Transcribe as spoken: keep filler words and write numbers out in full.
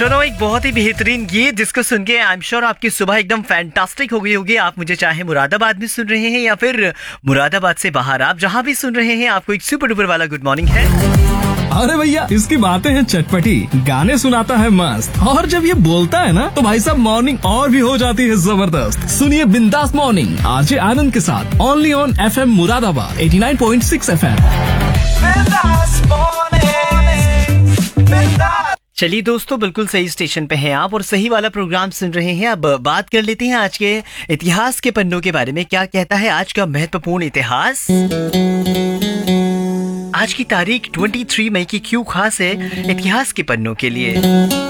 चलो, एक बहुत ही बेहतरीन गीत जिसको सुन के आई एम श्योर आपकी सुबह एकदम फैंटास्टिक हो गई होगी। आप मुझे चाहे मुरादाबाद में सुन रहे हैं या फिर मुरादाबाद से बाहर, आप जहां भी सुन रहे हैं, आपको एक सुपर डुपर वाला गुड मॉर्निंग है। अरे भैया, इसकी बातें हैं चटपटी, गाने सुनाता है मस्त, और जब ये बोलता है ना तो भाई साहब मॉर्निंग और भी हो जाती है जबरदस्त। सुनिए बिंदास मॉर्निंग आरजे आनंद के साथ, only on FM Moradabad eighty nine point six FM. चलिए दोस्तों, बिल्कुल सही स्टेशन पे हैं आप और सही वाला प्रोग्राम सुन रहे हैं। अब बात कर लेते हैं आज के इतिहास के पन्नों के बारे में। क्या कहता है आज का महत्वपूर्ण इतिहास। आज की तारीख तेईस मई की क्यों खास है इतिहास के पन्नों के लिए।